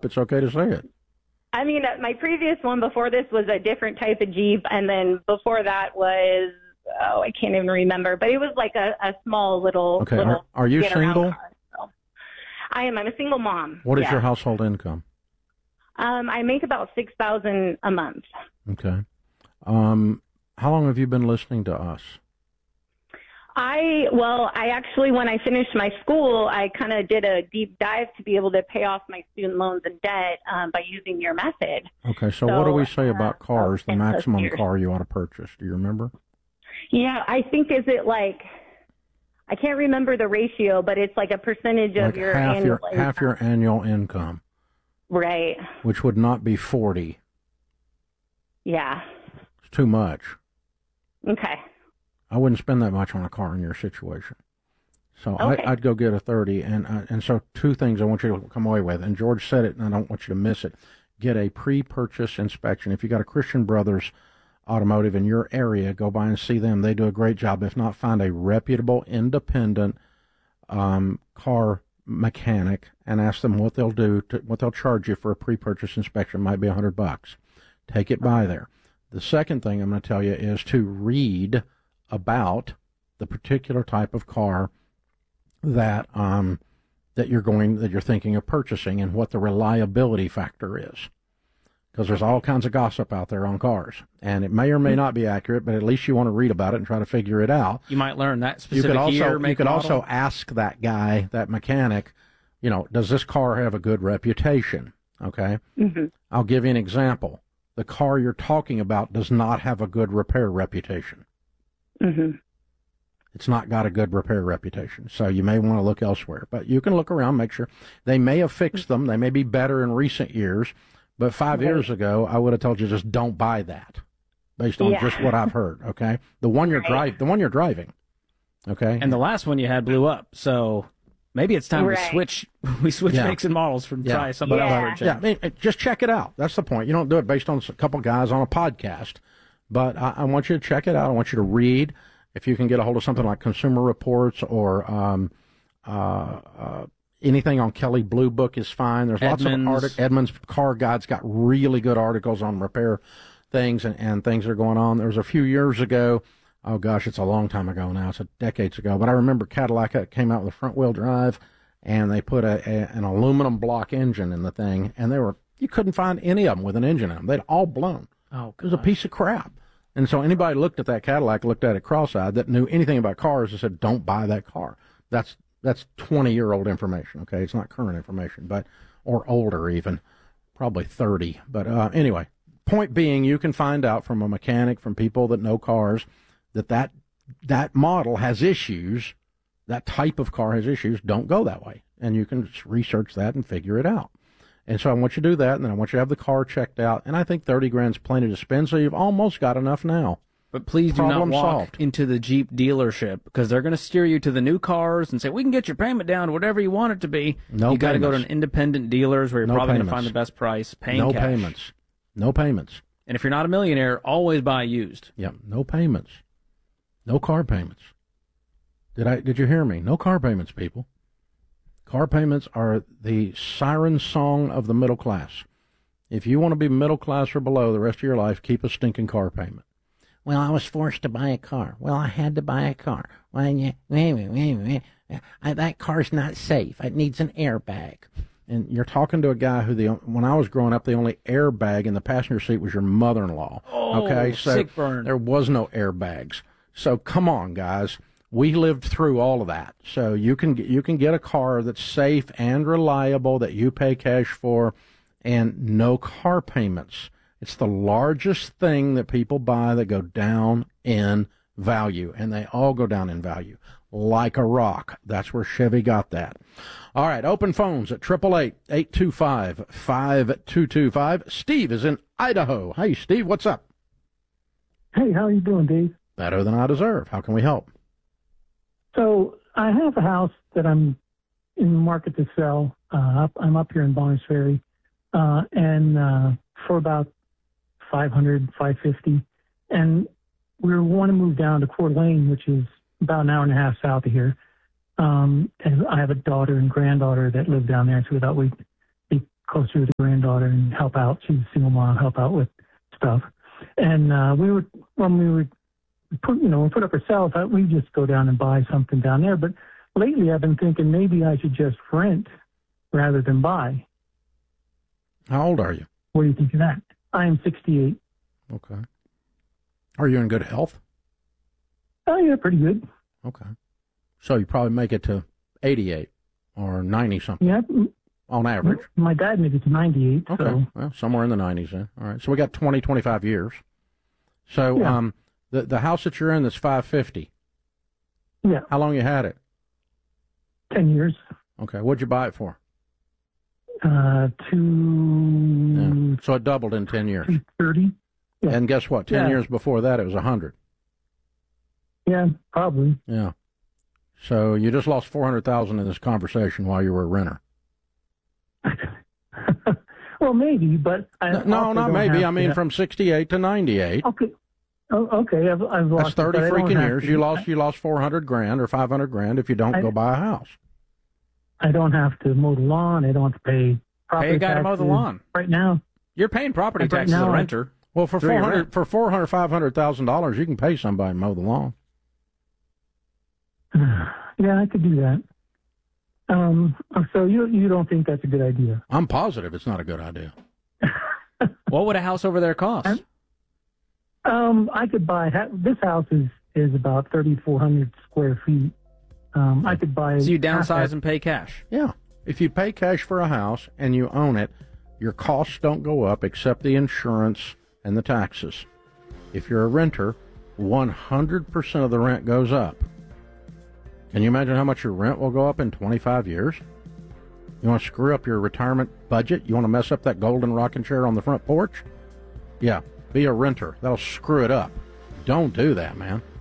It's okay to say it. I mean, my previous one before this was a different type of Jeep, and then before that was, I can't even remember, but it was like a small little. Okay, are you single? Car, so. I am. I'm a single mom. What is your household income? I make about $6,000 a month. Okay. How long have you been listening to us? I actually, when I finished my school, I kind of did a deep dive to be able to pay off my student loans and debt by using your method. Okay, so what do we say about cars, the maximum car you ought to purchase? Do you remember? Yeah, I think, is it like, I can't remember the ratio, but it's like a percentage of your annual income. Half your annual income. Right. Which would not be 40. Yeah. It's too much. Okay. I wouldn't spend that much on a car in your situation. So I'd go get a 30. And so two things I want you to come away with. And George said it, and I don't want you to miss it. Get a pre-purchase inspection. If you got a Christian Brothers Automotive in your area, go by and see them. They do a great job. If not, find a reputable, independent car mechanic and ask them what they'll do, what they'll charge you for a pre-purchase inspection. It might be $100. Take it by there. The second thing I'm going to tell you is to read about the particular type of car that you're thinking of purchasing and what the reliability factor is. Because there's all kinds of gossip out there on cars, and it may or may not be accurate, but at least you want to read about it and try to figure it out. You might learn that specific year, make, You could model. also ask that guy, that mechanic, does this car have a good reputation? Okay? Mm-hmm. I'll give you an example. The car you're talking about does not have a good repair reputation. Mm-hmm. It's not got a good repair reputation, so you may want to look elsewhere. But you can look around, make sure. They may have fixed them. They may be better in recent years. But 5 years ago, I would have told you just don't buy that, based on just what I've heard. Okay, the one you're driving. Okay, and the last one you had blew up, so maybe it's time to switch. We switch makes and models from try something else for a change. Yeah, I mean, just check it out. That's the point. You don't do it based on a couple guys on a podcast, but I want you to check it out. I want you to read. If you can get a hold of something like Consumer Reports or anything on Kelley Blue Book is fine. There's lots of articles. Edmunds Car Guide's got really good articles on repair things and things that are going on. There was a few years ago, oh gosh, it's a long time ago now. It's decades ago. But I remember Cadillac came out with a front-wheel drive, and they put an aluminum block engine in the thing, and you couldn't find any of them with an engine in them. They'd all blown. Oh, it was a piece of crap. And so anybody looked at that Cadillac, looked at it cross-eyed, that knew anything about cars, and said, don't buy that car. That's 20-year-old information, okay? It's not current information, or older even, probably 30. But anyway, point being, you can find out from a mechanic, from people that know cars, that model has issues, that type of car has issues. Don't go that way. And you can just research that and figure it out. And so I want you to do that, and then I want you to have the car checked out. And I think $30,000's plenty to spend, so you've almost got enough now. But please do not walk into the Jeep dealership, because they're going to steer you to the new cars and say, we can get your payment down to whatever you want it to be. You got to go to an independent dealers where you're probably going to find the best price, paying cash. No payments. And if you're not a millionaire, always buy used. Yeah, no payments. No car payments. Did you hear me? No car payments, people. Car payments are the siren song of the middle class. If you want to be middle class or below the rest of your life, keep a stinking car payment. Well, I was forced to buy a car. Well, I had to buy a car. Well, that car's not safe. It needs an airbag. And you're talking to a guy who, when I was growing up, the only airbag in the passenger seat was your mother-in-law. Oh, okay, so sick burn. There was no airbags. So come on, guys. We lived through all of that. So you can get a car that's safe and reliable that you pay cash for, and no car payments. It's the largest thing that people buy that go down in value, and they all go down in value like a rock. That's where Chevy got that. All right, open phones at 888-825-5225. Steve is in Idaho. Hey, Steve, what's up? Hey, how are you doing, Dave? Better than I deserve. How can we help? So I have a house that I'm in the market to sell. I'm up here in Bonners Ferry, and for about $550, and we want to move down to Coeur d'Alene, which is about an hour and a half south of here. And I have a daughter and granddaughter that live down there, so we thought we'd be closer to the granddaughter and help out. She's a single mom, help out with stuff. And when we put up for sale, I thought we'd just go down and buy something down there. But lately I've been thinking maybe I should just rent rather than buy. How old are you? What do you think of that? I am 68. Okay. Are you in good health? Oh, yeah, pretty good. Okay. So you probably make it to 88 or 90 something. Yeah. On average. My dad made it to 98. Okay. So. Well, somewhere in the 90s then. All right. So we got 20, 25 years. So yeah. The house that you're in that's 550. Yeah. How long you had it? 10 years. Okay. What'd you buy it for? Yeah. So it doubled in 10 years. 30. Yeah. And guess what? 10 years before that, it was 100. Yeah, probably. Yeah. So you just lost $400,000 in this conversation while you were a renter. Well, maybe, but no, not maybe. I mean, from 68 to 98. Okay. Oh, okay. I've lost. That's 30 freaking years. You lost $400,000 or $500,000 if you don't go buy a house. I don't have to mow the lawn. I don't have to pay property taxes. Hey, you got to mow the lawn right now. You're paying property taxes as a renter. Well, for $500,000, you can pay somebody to mow the lawn. Yeah, I could do that. So you don't think that's a good idea? I'm positive it's not a good idea. What would a house over there cost? I could buy this house is about 3,400 square feet. I could buy. So you downsize and pay cash? Yeah. If you pay cash for a house and you own it, your costs don't go up except the insurance and the taxes. If you're a renter, 100% of the rent goes up. Can you imagine how much your rent will go up in 25 years? You want to screw up your retirement budget? You want to mess up that golden rocking chair on the front porch? Yeah, be a renter. That'll screw it up. Don't do that, man.